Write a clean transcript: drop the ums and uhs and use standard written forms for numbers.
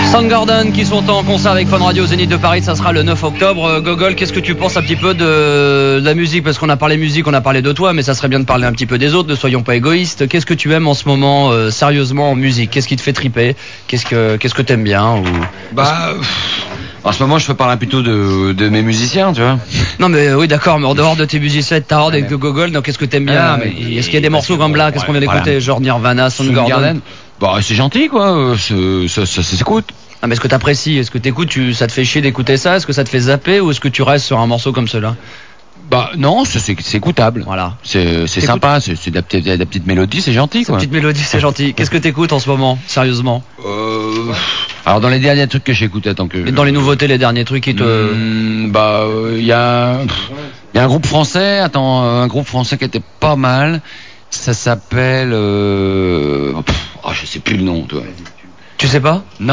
Soundgarden qui sont en concert avec Fun Radio au Zénith de Paris, ça sera le 9 octobre. Gogol, qu'est-ce que tu penses un petit peu de la musique? Parce qu'on a parlé musique, on a parlé de toi, mais ça serait bien de parler un petit peu des autres, ne soyons pas égoïstes. Qu'est-ce que tu aimes en ce moment, sérieusement, en musique? Qu'est-ce qui te fait triper? Qu'est-ce que t'aimes bien ou... En ce moment, je peux parler plutôt de mes musiciens, tu vois. Non mais oui d'accord, mais en dehors de tes musiciens, ta horde avec de Gogol, donc qu'est-ce que t'aimes bien? Est-ce qu'il y a des morceaux comme là, qu'est-ce qu'on vient d'écouter, genre Nirvana, Soundgarden? Bah c'est gentil quoi, ça s'écoute. Ah mais est-ce que t'apprécies? Est-ce que t'écoutes, ça te fait chier d'écouter ça? Est-ce que ça te fait zapper ou est-ce que tu restes sur un morceau comme cela? Bah non, c'est écoutable. Voilà. C'est sympa, c'est de la petite mélodie, c'est gentil quoi. Petite mélodie, c'est gentil. Qu'est-ce que t'écoutes en ce moment, sérieusement? Alors dans les derniers trucs que j'écoute, attends que. Et dans les nouveautés, les derniers trucs qui te. Il y a un groupe français, un groupe français qui était pas mal. Ça s'appelle. Je sais plus le nom, toi. Tu sais pas? Non.